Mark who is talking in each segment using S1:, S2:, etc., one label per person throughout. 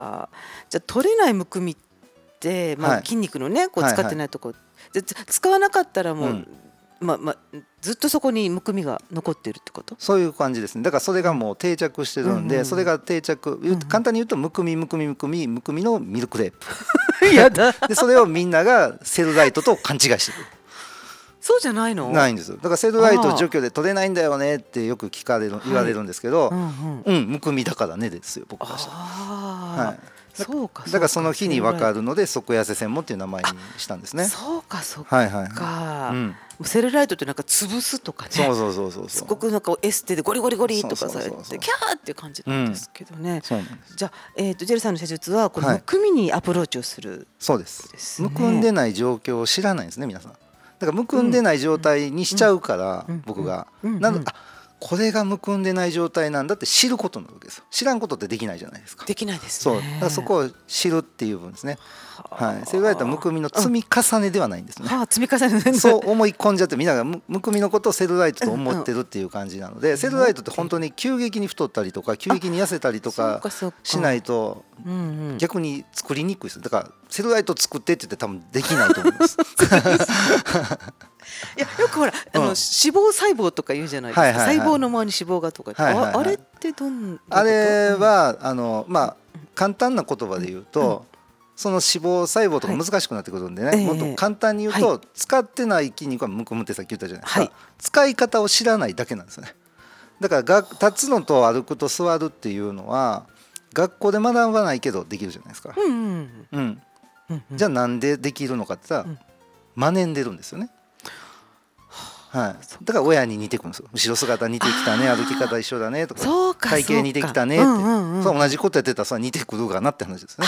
S1: じゃあ取れないむくみって、筋肉のねこう使ってないところ、使わなかったらもう、ずっとそこにむくみが残ってるってこと？
S2: そういう感じですね。だからそれがもう定着してるんで、それが定着、簡単に言うとむくみのミルクレープ
S1: やだ
S2: でそれをみんながセルライトと勘違いしてる。
S1: そうじゃないの？
S2: ないんですよ。だからセルライト除去で取れないんだよねってよく言われるんですけど、むくみだからねですよ、僕からしたら。
S1: そうか。
S2: だからその日に分かるので即痩せ専門っていう名前にしたんですね。
S1: そうかそうか。セルライトってなんか潰すとかね。
S2: そう
S1: すごくなんかエステでゴリゴリゴリとかされてキャーっていう感じなんですけどね。じゃあジェルさんの施術はこのむくみにアプローチをする。
S2: そうです。むくんでない状況を知らないんですね、皆さん。だからむくんでない状態にしちゃうから僕がこれがむくんでない状態なんだって知ることなわけですよ。知らんことってできないじゃないですか。
S1: できないですね。
S2: そうだからそこを知るっていう部分ですね。セルライトはむくみの積み重ねではないんですね。
S1: 積み重ね
S2: そう思い込んじゃってみんながむくみのことをセルライトと思ってるっていう感じなので、セルライトって本当に急激に太ったりとか急激に痩せたりとかしないと逆に作りにくいです。だからセルライト作ってって言って多分できないと思います。
S1: いやよくほら脂肪細胞とか言うじゃないですか。細胞の周りに脂肪がとか、あれってどんなこと？
S2: あれは簡単な言葉で言うと、その脂肪細胞とか難しくなってくるんでね、もっと簡単に言うと、使ってない筋肉はむくむってさっき言ったじゃないですか。使い方を知らないだけなんですよね。だから立つのと歩くと座るっていうのは学校で学ばないけどできるじゃないですか。じゃあなんでできるのかって言ったら学んでるんですよね。だから親に似てくるんですよ。後ろ姿似てきたね、歩き方一緒だねとか、体型似てきたねって、同じことやってたらそれ似てくるかなって話ですね。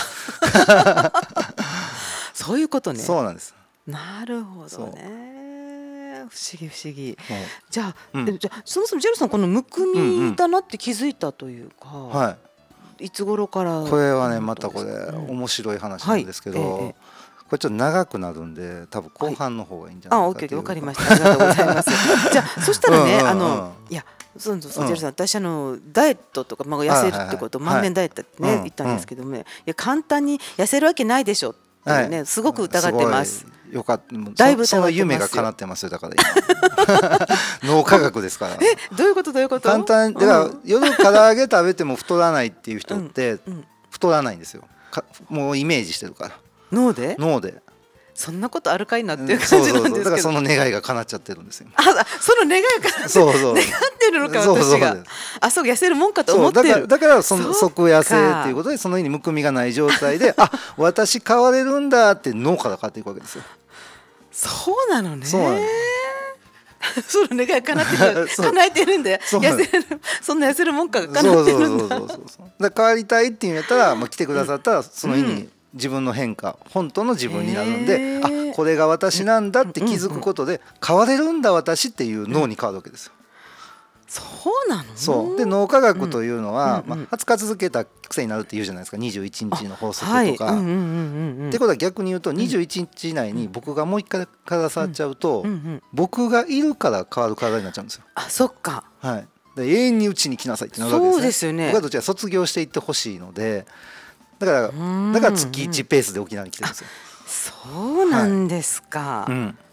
S1: そういうことね。
S2: そうなんです。
S1: なるほどね。不思議。じゃあそもそもジェルさんこのむくみだなって気づいたというか、いつ頃から？
S2: これはねまたこれ面白い話なんですけど。これちょっと長くなるんで多分後半の方がいいんじゃないかという。
S1: わかりました。ありがとうございます。じゃあそしたらねいやそうジェルさん、私ダイエットとか痩せるってこと万年ダイエットってね言ったんですけども、いや簡単に痩せるわけないでしょってねすごく疑ってます。
S2: よかった。だいぶその夢が叶ってますよ。だから今脳科学ですから。
S1: どういうこと？
S2: 簡単だから夜唐揚げ食べても太らないっていう人って太らないんですよ。もうイメージしてるから。脳で
S1: そんなことあるかいなっていう感じなんですけど、
S2: だからその願いが叶っちゃってるんですよ。
S1: その願いが願ってるのか私が。そう痩せるもんかと思ってる。
S2: だから即痩せっていうことでその日にむくみがない状態で私変われるんだって脳から変わっていくわけですよ。
S1: そうなのね。その願い叶えてるんでそんな痩せるもんかが叶ってるんだ。
S2: 変わりたいっていうんやったら来てくださったらその日に自分の変化本当の自分になるんでこれが私なんだって気づくことで変われるんだ私っていう脳に変わるわけですよ。
S1: そうなの？
S2: そうで脳科学というのは20日続けた癖になるって言うじゃないですか。21日の法則とか。ってことは逆に言うと21日以内に僕がもう一回体触っちゃうと僕がいるから変わる体になっちゃうんですよ。
S1: そっか。
S2: 永遠にうちに来なさいってなるわけですね。僕はどちらか卒業していってほしいのでだから月1ペースで沖縄に来てるんですよ。
S1: そうなんですか。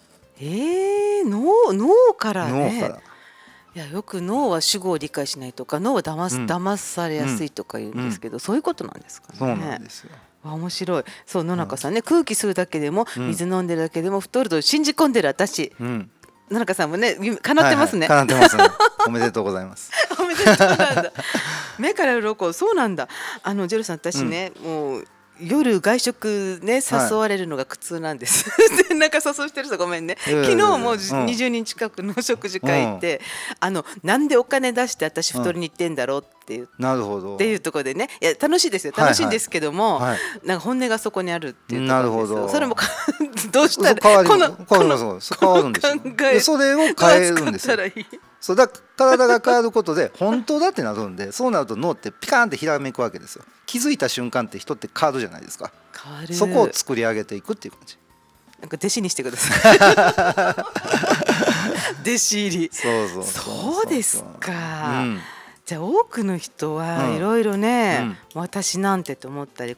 S1: 脳からね。いやよく脳は主語を理解しないとか脳は騙されやすいとか言うんですけど、そういうことなんですかね。
S2: そうなんですよ。
S1: 面白い。そう野中さんね、空気吸うだけでも水飲んでるだけでも太ると信じ込んでる私。野中さんもね叶ってますね。
S2: 叶ってますね。おめでとうございます。
S1: おめでとうなんだ。目から鱗。そうなんだ。ジェルさん私ねもう夜外食ね誘われるのが苦痛なんです。なんか誘してる人ごめんね。昨日も20人近くの食事会行ってなんでお金出して私太りに行ってんだろうっていうっていうところでね、いや楽しいですよ。楽しいんですけどもなんか本音がそこにあるっていうところですよ。それもどうしたらこの
S2: 変わるんですよ。それを変えるんですよ。そうだ体が変わることで本当だってなるんで、そうなると脳ってピカーンってひらめくわけですよ。気づいた瞬間って人って変わるじゃないですか。そこを作り上げていくっていう感じ。
S1: なんか弟子にしてください。弟子入り。そうですか。 じゃあ多くの人はいろいろね、私なんてと思ったり